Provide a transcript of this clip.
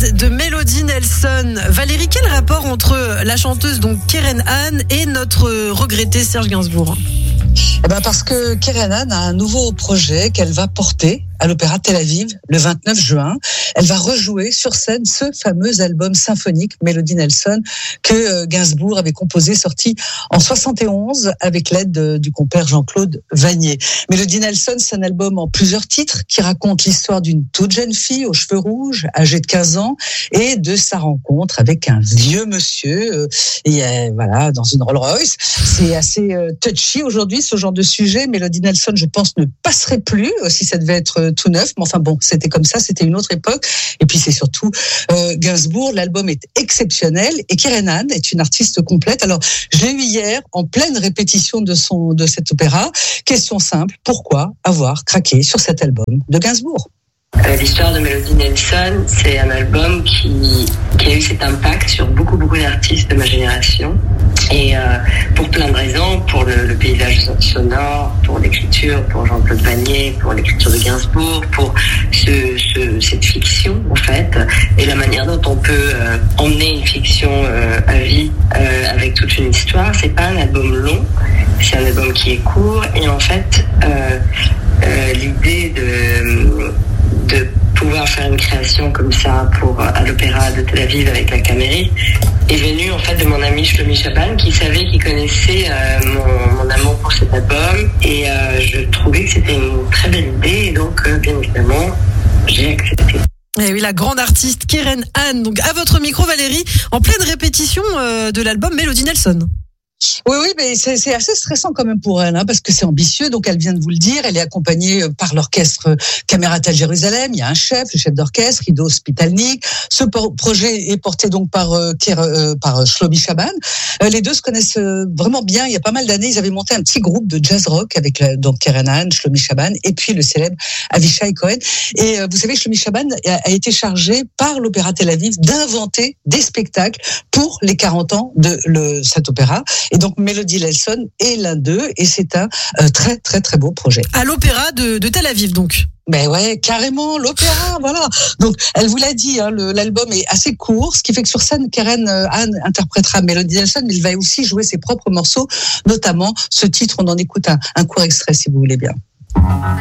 Balade de Melody Nelson. Valérie, quel rapport entre la chanteuse donc Keren Han et notre regretté Serge Gainsbourg ? Parce que Keren Han a un nouveau projet qu'elle va porter à l'Opéra de Tel Aviv le 29 juin. Elle va rejouer sur scène ce fameux album symphonique Melody Nelson que Gainsbourg avait composé, sorti en 71 avec l'aide du compère Jean-Claude Vannier. Melody Nelson, c'est un album en plusieurs titres qui raconte l'histoire d'une toute jeune fille aux cheveux rouges, âgée de 15 ans, et de sa rencontre avec un vieux monsieur, voilà, dans une Rolls-Royce. C'est assez touchy aujourd'hui, ce genre de sujet. Melody Nelson, je pense, ne passerait plus si ça devait être tout neuf, mais enfin bon, c'était comme ça, c'était une autre époque. Et puis c'est surtout Gainsbourg, l'album est exceptionnel et Keren Han est une artiste complète. Alors, je l'ai eu hier en pleine répétition de cet opéra. Question simple, pourquoi avoir craqué sur cet album de Gainsbourg ? L'histoire de Melody Nelson, c'est un album qui a eu cet impact sur beaucoup d'artistes de ma génération. Et pour plein de raisons, pour le paysage sonore, pour l'écriture, pour Jean-Claude Vannier, pour l'écriture de Gainsbourg, pour cette fiction en fait, et la manière dont on peut emmener une fiction à vie avec toute une histoire. C'est pas un album long, c'est un album qui est court, et en fait l'idée de pouvoir faire une création comme ça à l'Opéra de Tel Aviv avec la Camérite est venue en fait de mon ami Shlomi Chaban qui connaissait mon amour pour cet album, et je trouvais que c'était une très belle idée, et donc bien évidemment j'ai accepté. Et oui, la grande artiste Keren Han, donc à votre micro Valérie, en pleine répétition de l'album Melody Nelson. Oui, mais c'est assez stressant quand même pour elle, parce que c'est ambitieux. Donc elle vient de vous le dire, elle est accompagnée par l'orchestre Camerata Jérusalem. Il y a un chef, le chef d'orchestre, Ido Spitalnik. Ce projet est porté donc par Shlomi Chaban. Les deux se connaissent vraiment bien. Il y a pas mal d'années, ils avaient monté un petit groupe de jazz rock avec donc Keren Han, Shlomi Chaban et puis le célèbre Avishai Cohen. Et vous savez, Shlomi Chaban a été chargé par l'Opéra Tel Aviv d'inventer des spectacles pour les 40 ans de cet opéra. Et donc Melody Nelson est l'un d'eux, et c'est un très très très beau projet. À l'Opéra de Tel Aviv donc. Ben ouais, carrément, l'opéra, voilà. Donc, elle vous l'a dit, l'album est assez court, ce qui fait que sur scène, Keren Han interprétera Melody Nelson, mais il va aussi jouer ses propres morceaux, notamment ce titre. On en écoute un court extrait, si vous voulez bien.